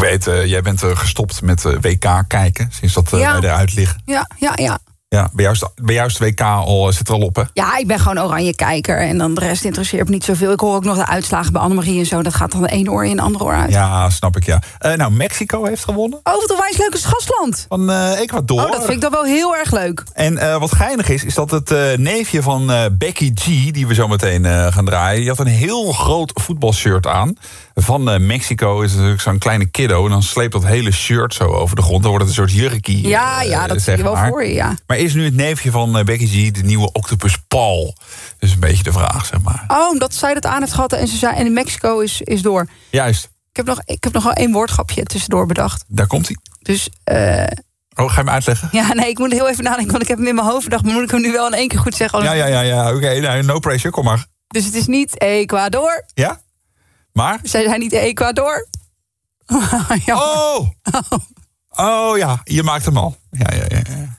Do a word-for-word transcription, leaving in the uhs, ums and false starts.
weet, uh, jij bent uh, gestopt met uh, W K kijken, sinds dat uh, ja. eruit liggen. Ja, ja, ja. Ja, bij jou is bij jou is de W K al, zit er al op, hè? Ja, ik ben gewoon oranje kijker. En dan de rest interesseert me niet zoveel. Ik hoor ook nog de uitslagen bij Annemarie en zo. Dat gaat dan de ene oor in de andere oor uit. Ja, snap ik, ja. Uh, nou, Mexico heeft gewonnen. Oh, wat een wijs leuk gastland. Van uh, Ecuador. Oh, dat vind ik dan wel heel erg leuk. En uh, wat geinig is, is dat het uh, neefje van uh, Becky G, die we zo meteen uh, gaan draaien, die had een heel groot voetbalshirt aan. Van uh, Mexico is natuurlijk zo'n kleine kiddo. En dan sleept dat hele shirt zo over de grond. Dan wordt het een soort jurkie. Ja, ja, dat uh, zie je wel maar. voor je, ja. Maar is nu het neefje van uh, Becky G de nieuwe Octopus Paul? Dus een beetje de vraag, zeg maar. Oh, omdat zij dat aan heeft gehad en ze zei, en in Mexico is, is door. Juist. Ik heb nog, ik heb nog wel één woordgrapje tussendoor bedacht. Daar komt hij. Dus, uh, oh, ga je me uitleggen? Ja, nee, ik moet heel even nadenken, want ik heb hem in mijn hoofd gedacht. Maar moet ik hem nu wel in één keer goed zeggen? Ja, ja, ja, ja. Oké, okay, nou, no pressure, kom maar. Dus het is niet Ecuador. Ja? Maar? Zij zijn niet Ecuador. oh! Oh! Oh ja, je maakt hem al. Ja, ja, ja. ja.